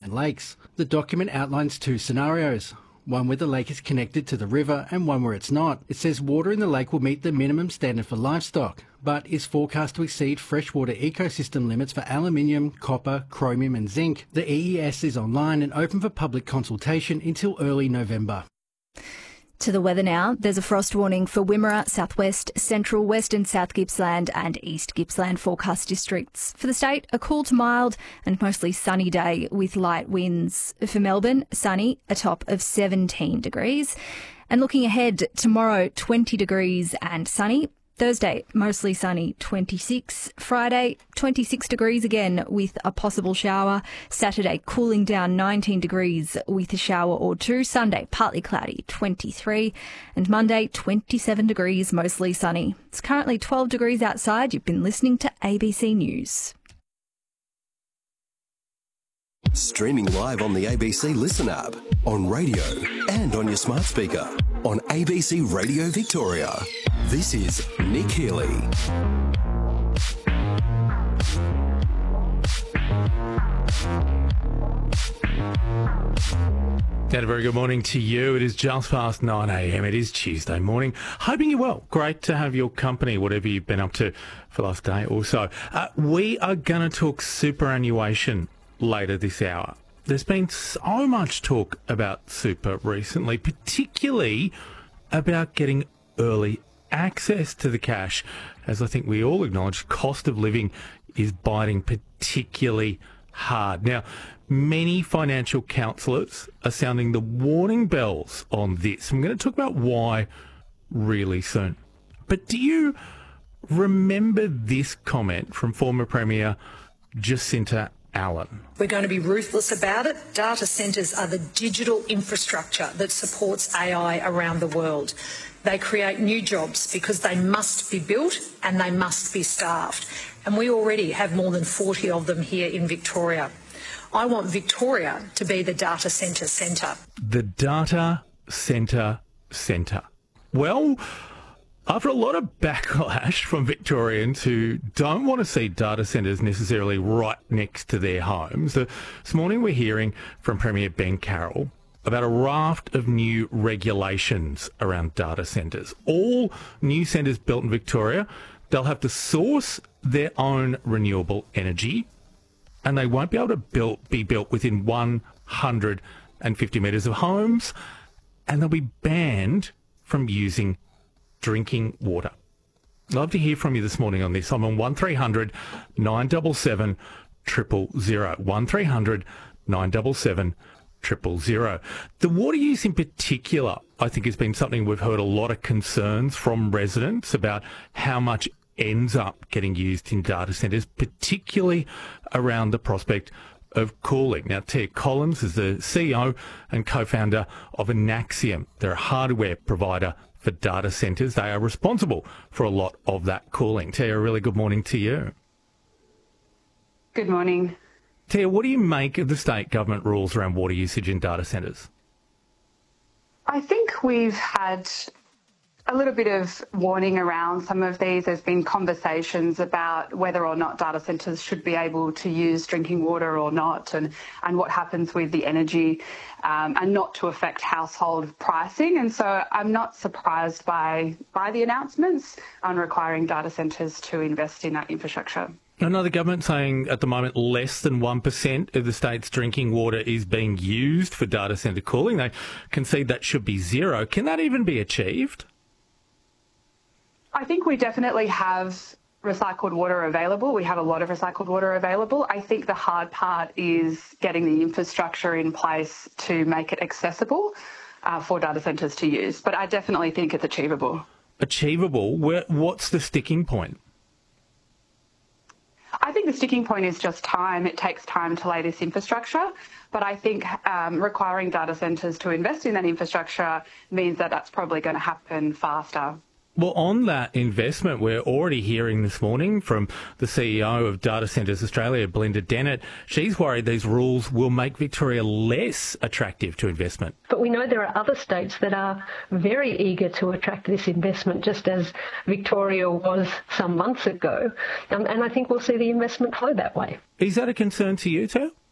lakes. The document outlines two scenarios. One where the lake is connected to the river and one where it's not. It says water in the lake will meet the minimum standard for livestock, but is forecast to exceed freshwater ecosystem limits for aluminium, copper, chromium and zinc. The EES is online and open for public consultation until early November. To the weather now. There's a frost warning for Wimmera, southwest, central, west and south Gippsland and east Gippsland forecast districts. For the state, a cool to mild and mostly sunny day with light winds. For Melbourne, sunny, a top of 17 degrees. And looking ahead, tomorrow, 20 degrees and sunny. Thursday, mostly sunny, 26. Friday, 26 degrees again with a possible shower. Saturday, cooling down 19 degrees with a shower or two. Sunday, partly cloudy, 23. And Monday, 27 degrees, mostly sunny. It's currently 12 degrees outside. You've been listening to ABC News. Streaming live on the ABC Listen app, on radio and on your smart speaker. On ABC Radio Victoria, this is Nick Healy. And a very good morning to you. It is just past 9 a.m. It is Tuesday morning. Hoping you're well. Great to have your company, whatever you've been up to for the last day or so. We are going to talk superannuation later this hour. There's been so much talk about super recently, particularly about getting early access to the cash. As I think we all acknowledge, cost of living is biting particularly hard. Now, many financial counsellors are sounding the warning bells on this. I'm going to talk about why really soon. But do you remember this comment from former Premier Jacinta Allen? We're going to be ruthless about it. Data centres are the digital infrastructure that supports AI around the world. They create new jobs because they must be built and they must be staffed. And we already have more than 40 of them here in Victoria. I want Victoria to be the data centre centre. The data centre centre. Well, after a lot of backlash from Victorians who don't want to see data centres necessarily right next to their homes, this morning we're hearing from Premier Ben Carroll about a raft of new regulations around data centres. All new centres built in Victoria, they'll have to source their own renewable energy, and they won't be able to be built within 150 metres of homes, and they'll be banned from using drinking water. I'd love to hear from you this morning on this. I'm on 1300 977 000. 1300 977 000. The water use in particular, I think, has been something we've heard a lot of concerns from residents about how much ends up getting used in data centres, particularly around the prospect of cooling. Now, Tia Collins is the CEO and co-founder of Anaxium. They're a hardware provider for data centres. They are responsible for a lot of that cooling. Tia, a really good morning to you. Good morning. Tia, what do you make of the state government rules around water usage in data centres? I think we've had a little bit of warning around some of these. There's been conversations about whether or not data centres should be able to use drinking water or not, and what happens with the energy, and not to affect household pricing. And so I'm not surprised by the announcements on requiring data centres to invest in that infrastructure. Another government saying at the moment less than 1% of the state's drinking water is being used for data centre cooling. They concede that should be zero. Can that even be achieved? I think we definitely have recycled water available. We have a lot of recycled water available. I think the hard part is getting the infrastructure in place to make it accessible for data centres to use. But I definitely think it's achievable. Achievable? What's the sticking point? I think the sticking point is just time. It takes time to lay this infrastructure. But I think requiring data centres to invest in that infrastructure means that that's probably going to happen faster. Well, on that investment, we're already hearing this morning from the CEO of Data Centres Australia, Belinda Dennett. She's worried these rules will make Victoria less attractive to investment. But we know there are other states that are very eager to attract this investment, just as Victoria was some months ago. And I think we'll see the investment flow that way. Is that a concern to you too?